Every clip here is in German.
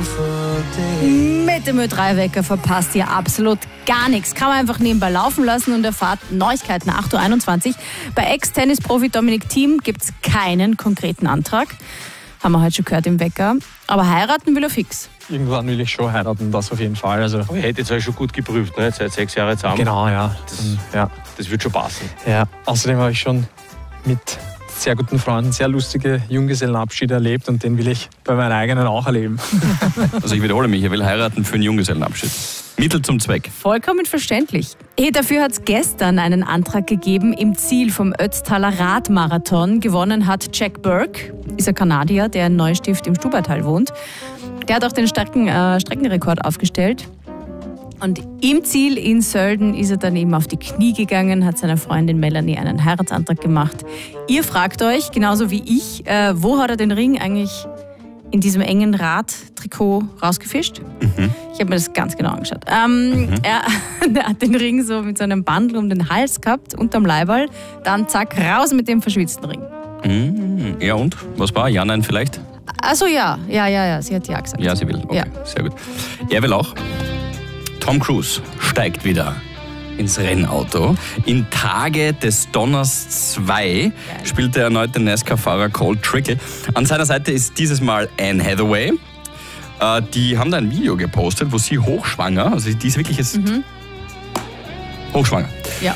Mit dem Ö3-Wecker verpasst ihr absolut gar nichts. Kann man einfach nebenbei laufen lassen und erfahrt Neuigkeiten. 8.21 Uhr. Bei Ex-Tennis-Profi Dominik Thiem gibt es keinen konkreten Antrag. Haben wir heute schon gehört im Wecker. Aber heiraten will er fix. Irgendwann will ich schon heiraten, das auf jeden Fall. Also, aber ihr hättet es euch schon gut geprüft, ne? Seit 6 Jahren zusammen. Genau, ja. Das wird schon passen. Ja. Außerdem habe ich schon mit sehr guten Freunden sehr lustige Junggesellenabschiede erlebt und den will ich bei meinen eigenen auch erleben. Also ich wiederhole mich, er will heiraten für einen Junggesellenabschied. Mittel zum Zweck. Vollkommen verständlich. Dafür hat es gestern einen Antrag gegeben im Ziel vom Ötztaler Radmarathon. Gewonnen hat Jack Burke, ist ein Kanadier, der in Neustift im Stubaital wohnt. Der hat auch den Streckenrekord aufgestellt. Und im Ziel in Sölden ist er dann eben auf die Knie gegangen, hat seiner Freundin Melanie einen Heiratsantrag gemacht. Ihr fragt euch, genauso wie ich, wo hat er den Ring eigentlich in diesem engen Radtrikot rausgefischt? Ich habe mir das ganz genau angeschaut. Er hat den Ring so mit so einem Bandel um den Hals gehabt, unterm Leiberl. Dann zack, raus mit dem verschwitzten Ring. Ja und? Was war? Ja, nein vielleicht? Also ja, sie hat ja gesagt. Ja, sie will. Okay, ja. Sehr gut. Er will auch. Tom Cruise steigt wieder ins Rennauto. In Tage des Donners 2 spielt der erneute NASCAR-Fahrer Cole Trickle. An seiner Seite ist dieses Mal Anne Hathaway. Die haben da ein Video gepostet, wo sie hochschwanger, also die ist wirklich jetzt hochschwanger. Ja.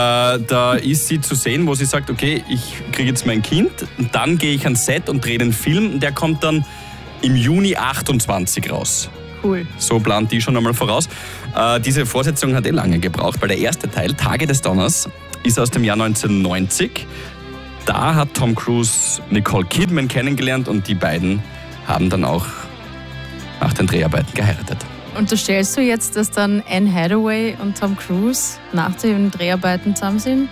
Da ist sie zu sehen, wo sie sagt, okay, ich kriege jetzt mein Kind, und dann gehe ich ans Set und drehe den Film. Der kommt dann im Juni 28 raus. Cool. So plant die schon einmal voraus. Diese Fortsetzung hat lange gebraucht, weil der erste Teil, Tage des Donners, ist aus dem Jahr 1990. Da hat Tom Cruise Nicole Kidman kennengelernt und die beiden haben dann auch nach den Dreharbeiten geheiratet. Unterstellst du jetzt, dass dann Anne Hathaway und Tom Cruise nach den Dreharbeiten zusammen sind?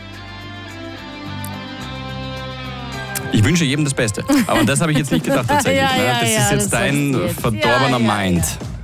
Ich wünsche jedem das Beste. Aber das habe ich jetzt nicht gedacht tatsächlich. Das ist jetzt dein verdorbener Mind.